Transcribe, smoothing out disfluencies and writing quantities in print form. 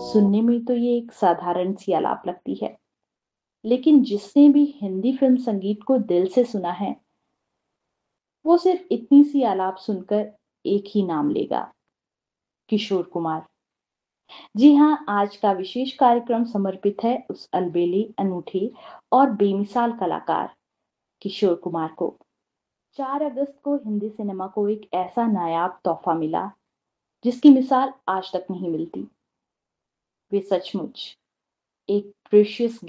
सुनने में तो ये एक साधारण सी आलाप लगती है, लेकिन जिसने भी हिंदी फिल्म संगीत को दिल से सुना है, वो सिर्फ इतनी सी आलाप सुनकर एक ही नाम लेगा, किशोर कुमार। जी हाँ, आज का विशेष कार्यक्रम समर्पित है उस अलबेली, अनूठे और बेमिसाल कलाकार किशोर कुमार को। 4 अगस्त को हिंदी सिनेमा को एक ऐसा नायाब तोहफा मिला, जिसकी मिसाल आज तक नहीं मिलती। वे सचमुच एक प्रेशियस